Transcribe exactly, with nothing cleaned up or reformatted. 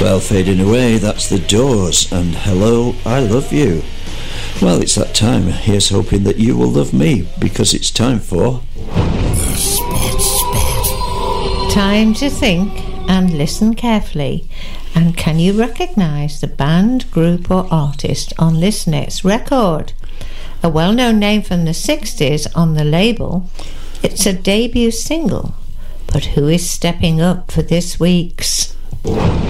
Well, fading away, that's The Doors, and Hello, I Love You. Well, it's that time. Here's hoping that you will love me, because it's time for... The Spot Spot. Time to think and listen carefully. And can you recognise the band, group or artist on this next record? A well-known name from the sixties on the label. It's a debut single. But who is stepping up for this week's...